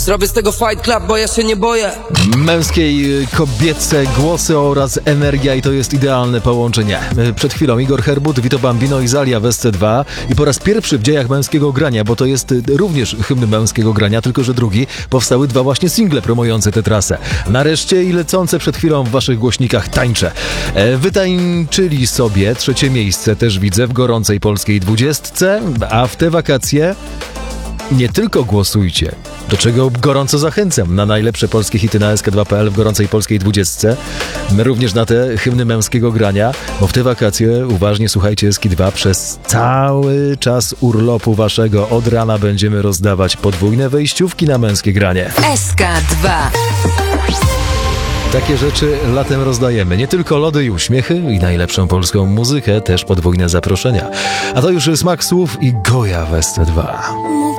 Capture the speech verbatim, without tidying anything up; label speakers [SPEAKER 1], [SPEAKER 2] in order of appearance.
[SPEAKER 1] Zrobię z tego fight club, bo ja się nie boję.
[SPEAKER 2] Męskiej, kobiece głosy oraz energia i to jest idealne połączenie. Przed chwilą Igor Herbut, Vito Bambino i Zalia w S C dwa i po raz pierwszy w dziejach męskiego grania, bo to jest również hymn męskiego grania, tylko że drugi, powstały dwa właśnie single promujące tę trasę. Nareszcie i lecące przed chwilą w waszych głośnikach tańcze. Wytańczyli sobie trzecie miejsce, też widzę, w gorącej polskiej dwudziestce, a w te wakacje nie tylko głosujcie, do czego gorąco zachęcam, na najlepsze polskie hity na S K dwa kropka P L w gorącej polskiej dwudziestce, również na te hymny męskiego grania, bo w te wakacje uważnie słuchajcie S K dwa przez cały czas urlopu waszego. Od rana będziemy rozdawać podwójne wejściówki na męskie granie.
[SPEAKER 3] S K dwa.
[SPEAKER 2] Takie rzeczy latem rozdajemy. Nie tylko lody i uśmiechy i najlepszą polską muzykę, też podwójne zaproszenia. A to już smak słów i Goja w S C dwa.